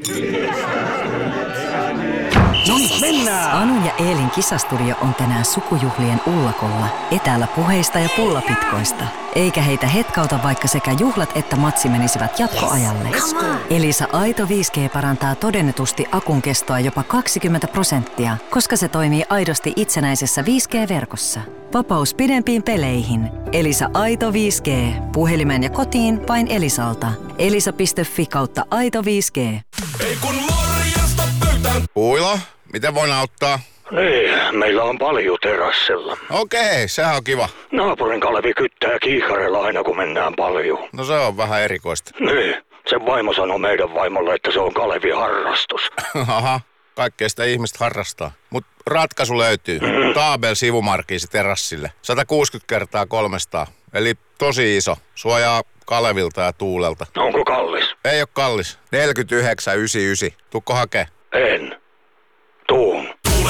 Noniin, mennään! Anun ja Eelin kisastudio on tänään sukujuhlien ullakolla, etäällä puheista ja pullapitkoista. Eikä heitä hetkauta, vaikka sekä juhlat että matsi menisivät jatkoajalle. Elisa Aito 5G parantaa todennetusti akun kestoa jopa 20%, koska se toimii aidosti itsenäisessä 5G-verkossa. Vapaus pidempiin peleihin. Elisa Aito 5G. Puhelimeen ja kotiin vain Elisalta. Elisa.fi/Aito 5G. Ei kun morjesta pöytään! Puilo, miten voin auttaa? Niin, meillä on paljon terassilla. Okei, sehän on kiva. Naapurin Kalevi kyttää kiikarella aina kun mennään paljon. No se on vähän erikoista. Niin, sen vaimo sanoi meidän vaimolle, että se on Kalevin harrastus. Aha, kaikkea sitä ihmistä harrastaa. Mut ratkaisu löytyy. Taabel sivumarkiisi terassille. 160x300. Eli tosi iso. Suojaa Kalevilta ja tuulelta. Onko kallis? Ei oo kallis. 49,99. Tuukko hakee? En. Tuun.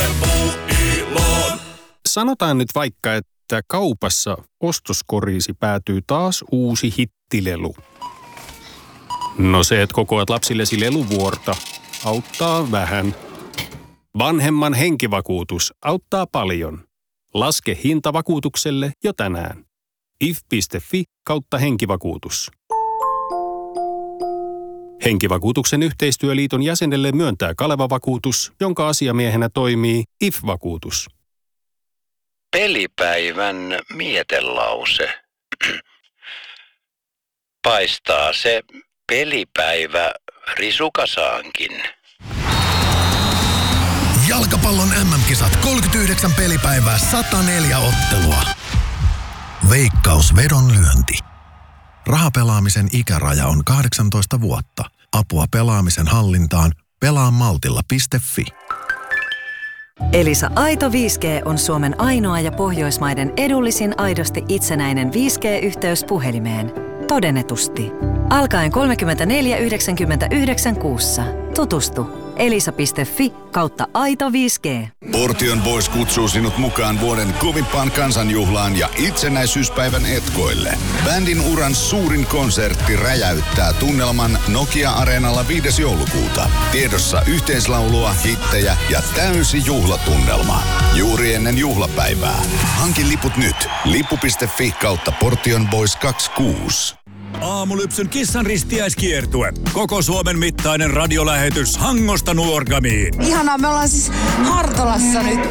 Sanotaan nyt vaikka, että kaupassa ostoskoriisi päätyy taas uusi hittilelu. No se, että kokoat lapsillesi leluvuorta, auttaa vähän. Vanhemman henkivakuutus auttaa paljon. Laske hinta vakuutukselle jo tänään. if.fi/henkivakuutus. Henkivakuutuksen yhteistyöliiton jäsenelle myöntää Kaleva-vakuutus, jonka asiamiehenä toimii IF-vakuutus. Pelipäivän mietelause. Paistaa se pelipäivä risukasaankin. Jalkapallon MM-kisat 39 pelipäivää 104 ottelua. Veikkaus vedonlyönti. Rahapelaamisen ikäraja on 18 vuotta. Apua pelaamisen hallintaan pelaamaltilla.fi. Elisa Aito 5G on Suomen ainoa ja Pohjoismaiden edullisin aidosti itsenäinen 5G-yhteys puhelimeen. Todennetusti. Alkaen 34,99 kuussa. Tutustu. Elisa.fi/Aito 5G. Portion Boys kutsuu sinut mukaan vuoden kovimpaan kansanjuhlaan ja itsenäisyyspäivän etkoille. Bändin uran suurin konsertti räjäyttää tunnelman Nokia-areenalla 5. joulukuuta. Tiedossa yhteislaulua, hittejä ja täysi juhlatunnelma. Juuri ennen juhlapäivää. Hankin liput nyt. Lippu.fi/Portion Boys 26. Aamulypsyn kissanristiäiskiertue. Koko Suomen mittainen radiolähetys Hangosta Nuorgamiin. Ihanaa, me ollaan siis Hartolassa nyt.